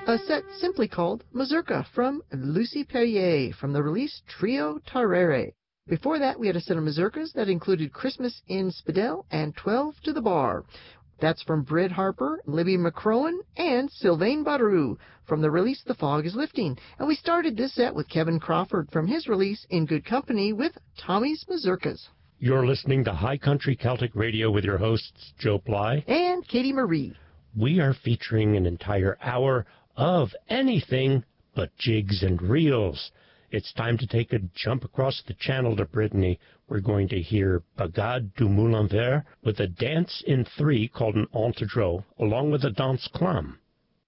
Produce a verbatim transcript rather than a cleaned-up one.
a set simply called Mazurka from Lucy Perrier from the release Trio Tarare. Before that, we had a set of mazurkas that included Christmas in Spadell and twelve to the Bar. That's from Brid Harper, Libby McCrowan, and Sylvain Baru from the release The Fog is Lifting. And we started this set with Kevin Crawford from his release In Good Company with Tommy's Mazurkas. You're listening to High Country Celtic Radio with your hosts, Joe Ply and Katie Marie. We are featuring an entire hour of anything but jigs and reels. It's time to take a jump across the channel to Brittany. We're going to hear Bagade du Moulin Vert with a dance in three called an entedreau, along with a danse clam.